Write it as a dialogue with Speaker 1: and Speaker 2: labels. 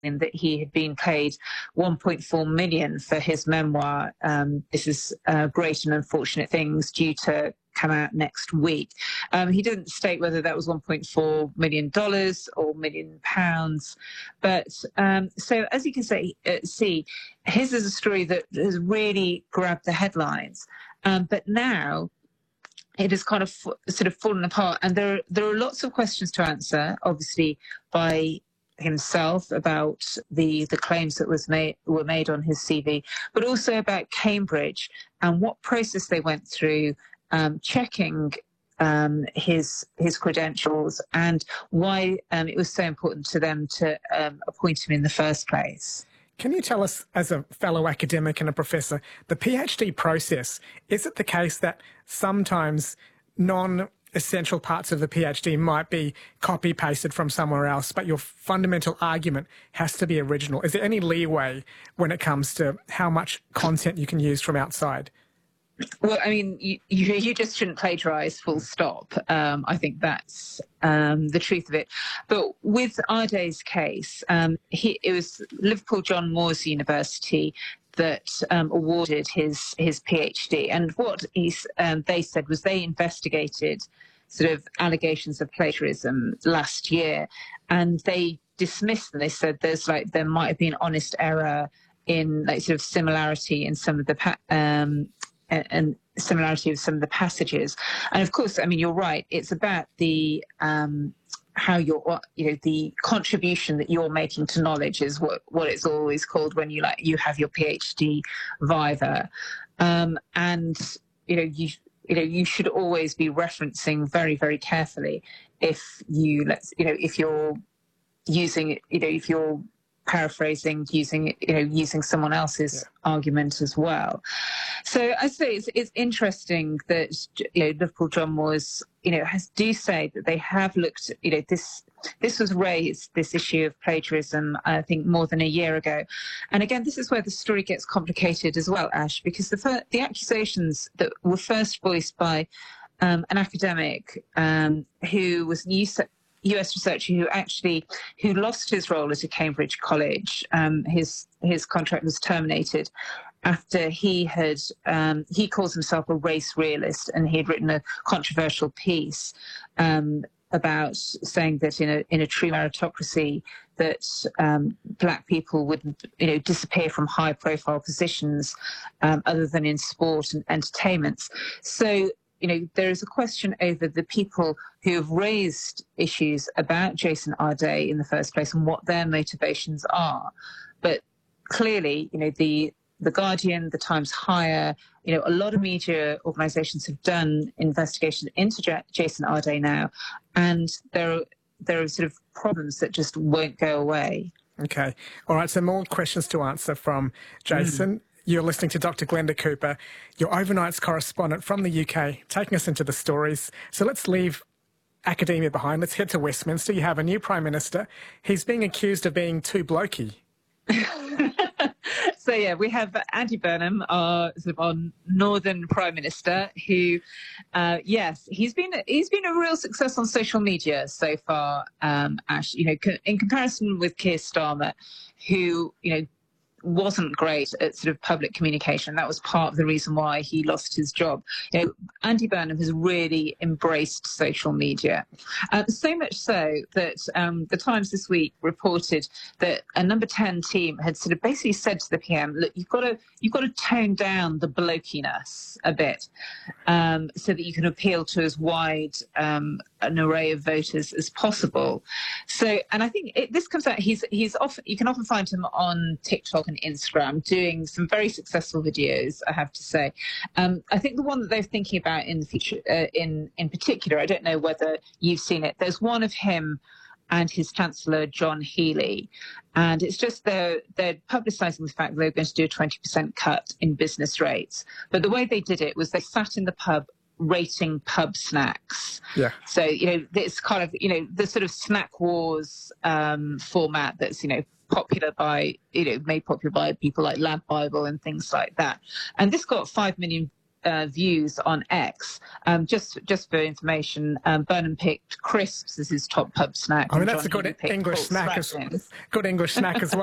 Speaker 1: that he had been paid 1.4 million for his memoir. This is Great and Unfortunate Things, due to come out next week. He didn't state whether that was $1.4 million or £1,000,000. But so as you can see, his is a story that has really grabbed the headlines. But now it has kind of sort of fallen apart. And there are lots of questions to answer, obviously, by himself about the claims that were made on his CV, but also about Cambridge and what process they went through, checking his credentials, and why it was so important to them to appoint him in the first place.
Speaker 2: Can you tell us, as a fellow academic and a professor, the PhD process, is it the case that sometimes non-essential parts of the PhD might be copy-pasted from somewhere else, but your fundamental argument has to be original? Is there any leeway when it comes to how much content you can use from outside?
Speaker 1: Well, I mean, you just shouldn't plagiarise, full stop. I think that's the truth of it. But with Arday's case, it was Liverpool John Moores University that awarded his PhD. And what they said was they investigated sort of allegations of plagiarism last year, and they dismissed them. They said there might have been honest error in sort of similarity in some of the and similarity of some of the passages. And of course, I mean, you're right. It's about the how the contribution that you're making to knowledge is what it's always called when you have your PhD viva. And you should always be referencing very, very carefully if you're using, if you're paraphrasing, using someone else's argument as well. So I say it's interesting that Liverpool John Moores do say that they have looked. This was raised, this issue of plagiarism, I think more than a year ago. And again, this is where the story gets complicated as well, Ash, because the accusations that were first voiced by an academic who was US researcher who lost his role at a Cambridge college. His contract was terminated after he calls himself a race realist, and he had written a controversial piece about saying that in a true meritocracy that black people would disappear from high profile positions other than in sport and entertainment. So there is a question over the people who have raised issues about Jason Arday in the first place and what their motivations are. But clearly, the Guardian, the Times Higher, a lot of media organisations have done investigations into Jason Arday now, and there are sort of problems that just won't go away.
Speaker 2: Okay. All right. So more questions to answer from Jason. You're listening to Dr. Glenda Cooper, your overnights correspondent from the UK, taking us into the stories. So let's leave academia behind. Let's head to Westminster. You have a new Prime Minister. He's being accused of being too blokey.
Speaker 1: So, we have Andy Burnham, our Northern Prime Minister, who, he's been a real success on social media so far, Ash, in comparison with Keir Starmer, who, wasn't great at sort of public communication. That was part of the reason why he lost his job. Andy Burnham has really embraced social media, so much so that the Times this week reported that a Number 10 team had sort of basically said to the PM, "Look, you've got to tone down the blokiness a bit, so that you can appeal to as wide an array of voters as possible." So, and I think this comes out. You can often find him on TikTok and Instagram doing some very successful videos, I have to say. I think the one that they're thinking about in the future, in particular, I don't know whether you've seen it. There's one of him and his Chancellor, John Healey. And it's just they're publicising the fact that they're going to do a 20% cut in business rates. But the way they did it was they sat in the pub rating pub snacks. Yeah. So, it's kind of, the sort of snack wars format that's, popular by, made popular by people like Lad Bible and things like that. And this got 5 million views on X. Just for information, Burnham picked crisps as his top pub snack.
Speaker 2: I mean, that's a good English snack as well.